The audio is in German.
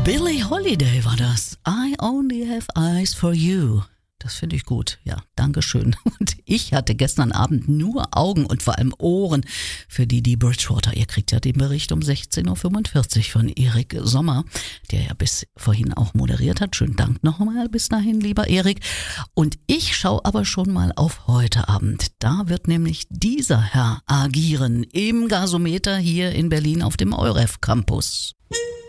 Billie Holiday war das. I only have eyes for you. Das finde ich gut. Ja, Dankeschön. Und ich hatte gestern Abend nur Augen und vor allem Ohren für die Bridgewater. Ihr kriegt ja den Bericht um 16.45 Uhr von Erik Sommer, der ja bis vorhin auch moderiert hat. Schönen Dank nochmal bis dahin, lieber Erik. Und ich schaue aber schon mal auf heute Abend. Da wird nämlich dieser Herr agieren im Gasometer hier in Berlin auf dem EUREF Campus.